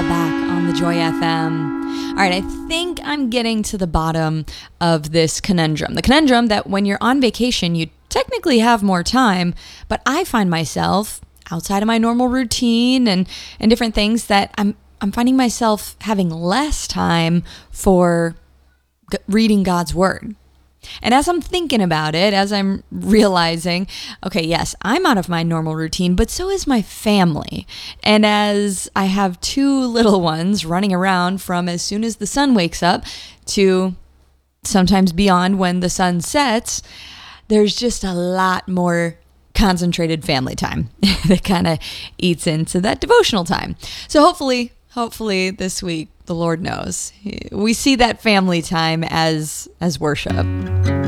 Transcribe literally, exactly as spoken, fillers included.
back on the Joy F M. All right, I think I'm getting to the bottom of this conundrum. The conundrum that when you're on vacation, you technically have more time, but I find myself outside of my normal routine and, and different things that I'm I'm finding myself having less time for g- reading God's Word. And as I'm thinking about it, as I'm realizing, okay, yes, I'm out of my normal routine, but so is my family. And as I have two little ones running around from as soon as the sun wakes up to sometimes beyond when the sun sets, there's just a lot more concentrated family time that kind of eats into that devotional time. So hopefully, hopefully this week, the Lord knows, we see that family time as as worship.